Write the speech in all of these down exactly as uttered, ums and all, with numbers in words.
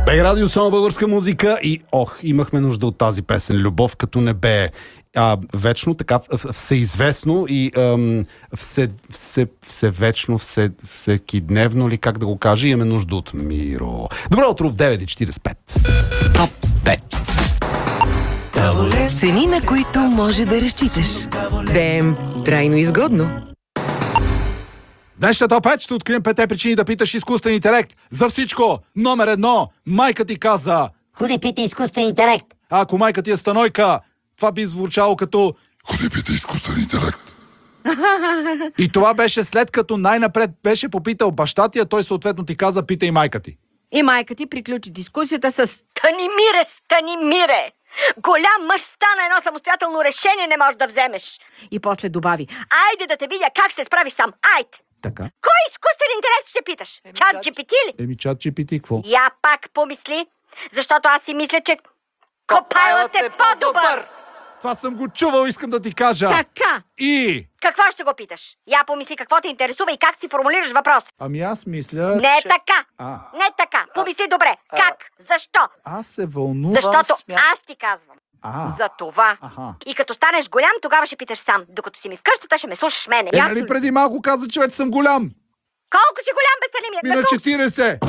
Бег радио, само българска музика и ох, имахме нужда от тази песен. Любов като небе. А, вечно, така, всеизвестно и ам, все, все, всевечно, все, всеки дневно ли, как да го кажа, имаме нужда от Миро. Добро утро в девет и четирийсет и пет. Топ пет. Цени, на които може да разчиташ. Да е трайно изгодно. Днешния топ пет ще открием петте причини да питаш изкуствен интелект. За всичко, номер едно, майка ти каза: ходи питай изкуствен интелект. А ако майка ти е станойка, това би звучало като: ходи питай изкуствен интелект. И това беше след като най-напред беше попитал баща ти, а той съответно ти каза: питай майка ти. И майка ти приключи дискусията с: Станимире, Станимире! Голям мъж стана, едно самостоятелно решение не можеш да вземеш. И после добави: Айде да те видя как се справиш сам. Айде! Така. Кой изкуствен интелект ще питаш? Чат джи пи ти ли? Еми, чат джи пи ти, какво? Я пак помисли, защото аз си мисля, че Копайлът е по-добър. Това съм го чувал, искам да ти кажа. така. И... Какво ще го питаш? Я помисли какво те интересува и как си формулираш въпрос. Ами аз мисля... Не е че... така. А. Не е така. Помисли добре. Как? Защо? Аз се вълнувам... Защото смя... аз ти казвам. А. За това. Аха. И като станеш голям, тогава ще питаш сам. Докато си ми в къщата, ще ме слушаш мене. Е, Ясно нали ли? преди малко каза, че вече съм голям? Колко си голям, бе, Салимия? Ми на четирийсет.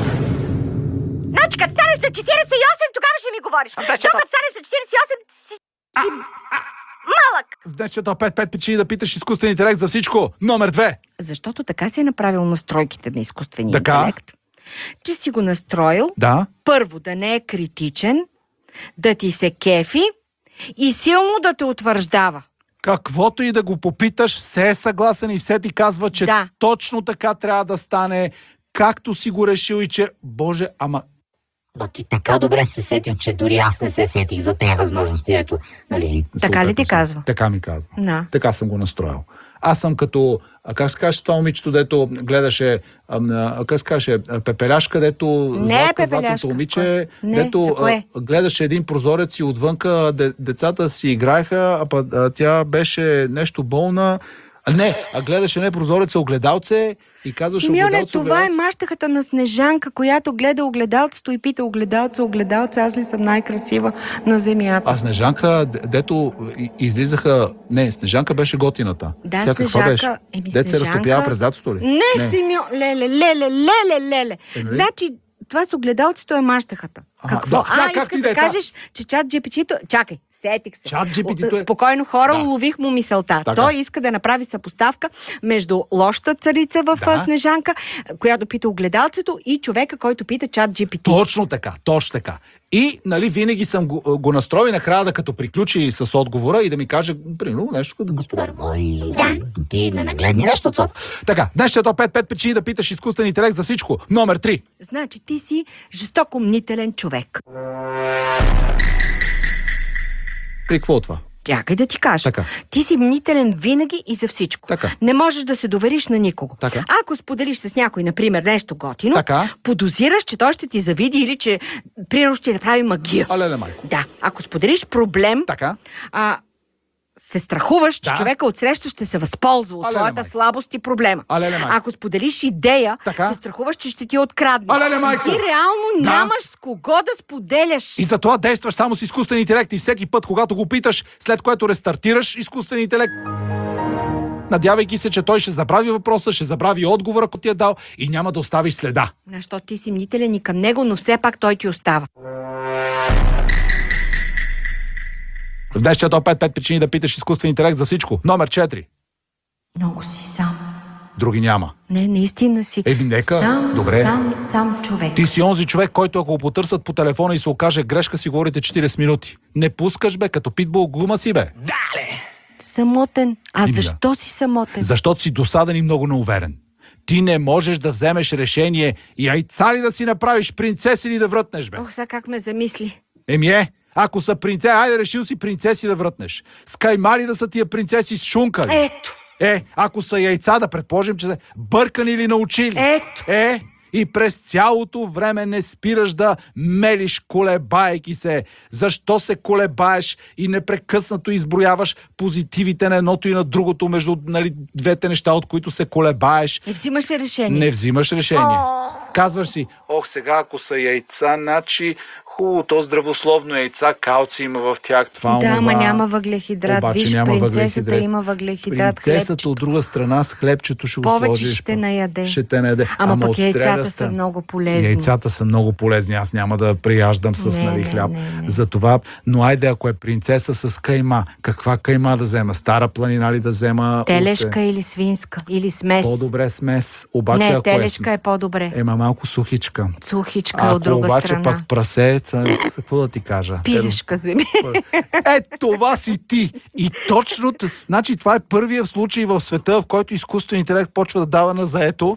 Значи, като станеш на четирийсет и осем, тогава ще ми говориш. Защото като станеш на четирийсет и осем, си, си малък. В днешния топ пет, пет причини да питаш изкуствен интелект за всичко. Номер две. Защото така си е направил настройките на изкуствения Така? интелект, че си го настроил Да. първо да не е критичен, да ти се кефи и силно да те утвърждава. Каквото и да го попиташ, все е съгласен и все ти казва, че Да. точно така трябва да стане, както си го решил и че... Боже, ама... Но ти така добре се сетил, че дори аз не се сетих за тези възможности. Ето, нали? Така ли ти Съответно съм. казва? Така ми казва. Да. Така съм го настроил. Аз съм като, а как се каже това момичето, дето гледаше, а, а, как се каже, пепеляшка, дето Не е Златка, пепеляшка. златното момиче, Кой? Не, дето за кое? а, гледаше един прозорец и отвънка де, децата си играеха, а, па, а тя беше нещо болна. А, не, а гледаше не прозореца, огледалце и казваше: Симеоне, огледалце, това е огледалце. мащахата на Снежанка, която гледа огледалцето и пита: огледалце, огледалце, аз ли съм най-красива на земята? А Снежанка, д- дето и- излизаха... Не, Снежанка беше готината. Да, Тя каква Снежанка... беше? Еми, Дет се Снежанка... разтопява през лятото ли? Не, не. Симеон, леле, леле, леле, леле. Е, нали? Значи, това с огледалцето е мащахата. Аха, Какво? да, да, а, как искаш ти да да е, кажеш, че чат джи пи ти-то... Чакай, сетих се. Чат джи пи ти-то е- Спокойно, хора, Да. улових му мисълта. Така. Той иска да направи съпоставка между лошата царица в Да. да. Снежанка, която пита огледалцето, и човека, който пита чат джи пи ти. Точно така, точно така. И, нали, винаги съм го, го настроил накрая да като приключи с отговора и да ми каже, примерно, нещо като... Господар мой, да. Ти не нагледни нещо от сото. Така, днес ще е топ пет, пет причини да питаш изкуствен интелект за всичко. Номер три. Значи ти си жестоко мнителен човек. При какво е това? Чакай да ти кажа. Така. Ти си мнителен винаги и за всичко. Така. Не можеш да се довериш на никого. Така. Ако споделиш с някой, например, нещо готино, Така. подозираш, че той ще ти завиди или че, примерно, ще направи магия. Алеле, майко. Да. Ако споделиш проблем, Така. а, се страхуваш, че Да. човека отсреща ще се възползва от Алеле, твоята майко. слабост и проблема. Алеле, майко. Ако споделиш идея, Така. се страхуваш, че ще ти открадне. Алеле, майко. Ти реално Да. нямаш с кого да споделяш. И затова действаш само с изкуствен интелект и всеки път, когато го питаш, след което рестартираш изкуствен интелект, надявайки се, че той ще забрави въпроса, ще забрави отговора, който ти е дал и няма да оставиш следа. Защото ти си мнителен и към него, но все пак той ти остава. В днешния топ пет, пет причини да питаш изкуствен интелект за всичко. Номер четири. Много си сам. Други няма. Не, наистина си. Еми, нека. Сам, Добре. сам, сам човек. Ти си онзи човек, който ако го потърсят по телефона и се окаже грешка, си говорите четирийсет минути. Не пускаш, бе, като питбул гума си, бе. Самотен. А Ими да. защо си самотен? Защото си досаден и много неуверен. Ти не можеш да вземеш решение и яйца ли да си направиш, принцеси ли да врътнеш, бе. Ох, сега как ме замисли. Еми е, ако са принцеси, айде решил си принцеси да врътнеш. С кайма ли да са тия принцеси с шунка ли? Ето. Е, ако са яйца, да предположим, че са бъркани или научили. Ето. Е, и през цялото време не спираш да мелиш, колебайки се. Защо се колебаеш и непрекъснато изброяваш позитивите на едното и на другото между, нали, двете неща, от които се колебаеш? Не взимаш ли решение? Не взимаш решение. О, Казваш си, ох, сега ако са яйца, значи хубаво, то здравословно яйца, калци има в тях, това, Да, онова. ама няма въглехидрат. Обаче Виж, няма принцесата въглехидрат. има въглехидрат. Принцесата хлебчето. от друга страна с хлебчето ще го Повече сложиш. ще наяде. Ще те наеде. Ама пък от яйцата среда са стан- много полезни. Яйцата са много полезни. Аз няма да прияждам с Не, нали, не, хляб. не, не. За това, но айде, ако е принцеса с кайма, каква кайма да взема? Стара планина ли да взема? Телешка или свинска, или смес. По-добре смес. Обаче, Не, ако телешка е... е по-добре. Ема малко сухичка. Сухичка е Ако от друга обаче страна. пък прасе, ца- какво да ти кажа? Пилешка земи. Е, това си ти. И точно, т- значи това е първият случай в света, в който изкуствен интелект почва да дава на заето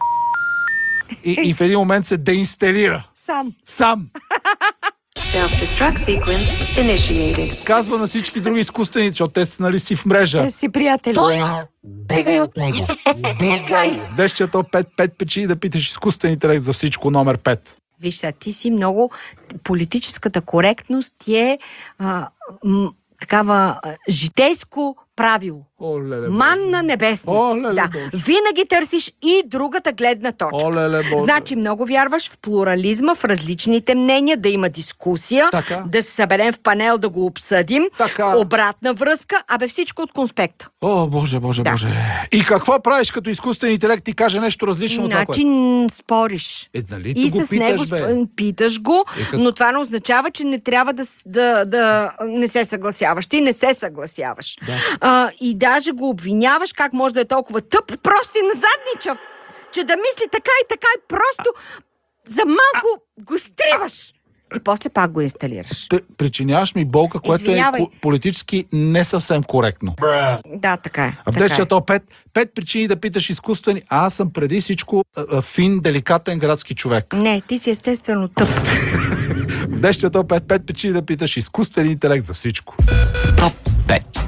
и, и в един момент се деинсталира. Сам. Сам. Self-destruct sequence initiated. Казва на всички други изкуствени, защото те са нали си в мрежа. Те си приятели. Той, бегай от него. Бегай. В днешния пет пет печи да питаш изкуствен интелект за всичко, номер пет. Виж сега, ти си много... Политическата коректност ти е а, м, такава а, житейско правило. О, леле, Манна небесна. О, леле, да. Боже. Винаги търсиш и другата гледна точка. О, леле, Боже. Значи много вярваш в плурализма, в различните мнения, да има дискусия, Така. да се съберем в панел да го обсъдим, Така. обратна връзка, абе всичко от конспекта. О, Боже, Боже, Да. Боже. И какво правиш като изкуствен интелект ти каже нещо различно от това, Значи което... м, спориш. Е, нали И ти го с питаш, него бе? сп- питаш го, Е, как- но това не означава, че не трябва да, с- да, да не се съгласяваш. Ти не се съгласяваш. Да. А, и даже го обвиняваш как може да е толкова тъп, просто и назадничав, че да мисли така и така и просто за малко го изтриваш. И после пак го инсталираш. П- Причиняваш ми болка, което Извинявай. е ко- политически не съвсем коректно. Да, така е. А в така е. днешния топ пет, пет причини да питаш изкуствени, а аз съм преди всичко а, а, фин, деликатен градски човек. Не, ти си естествено тъп. В днешния топ пет, пет причини да питаш изкуствен интелект за всичко. Топ пет.